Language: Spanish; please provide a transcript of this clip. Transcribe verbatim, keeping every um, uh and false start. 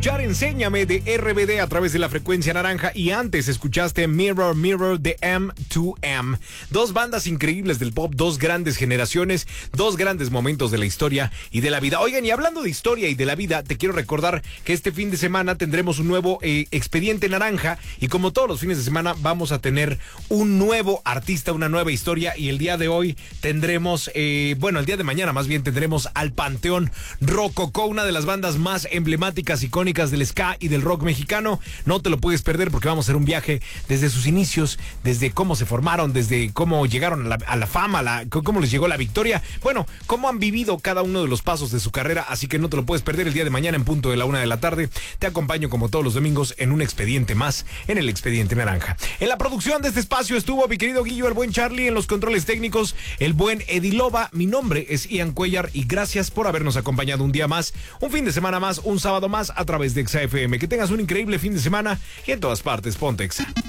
escuchar Enséñame de R B D a través de la frecuencia naranja y antes escuchaste Mirror Mirror de M dos M. Dos bandas increíbles del pop, dos grandes generaciones, dos grandes momentos de la historia y de la vida. Oigan, y hablando de historia y de la vida, te quiero recordar que este fin de semana tendremos un nuevo eh, Expediente Naranja y como todos los fines de semana vamos a tener un nuevo artista, una nueva historia y el día de hoy tendremos, eh, bueno, el día de mañana más bien tendremos al Panteón Rococó, una de las bandas más emblemáticas, icónicas del ska y del rock mexicano. No te lo puedes perder porque vamos a hacer un viaje desde sus inicios, desde cómo se formaron, desde cómo llegaron a la, a la fama, la, cómo les llegó la victoria, bueno, cómo han vivido cada uno de los pasos de su carrera, así que no te lo puedes perder el día de mañana en punto de la una de la tarde. Te acompaño como todos los domingos en un expediente más, en el Expediente Naranja. En la producción de este espacio estuvo mi querido Guillo, el buen Charlie, en los controles técnicos, el buen Edilova. Mi nombre es Ian Cuellar y gracias por habernos acompañado un día más, un fin de semana más, un sábado más a través de Exa F M. Que tengas un increíble fin de semana y en todas partes ponte Exa.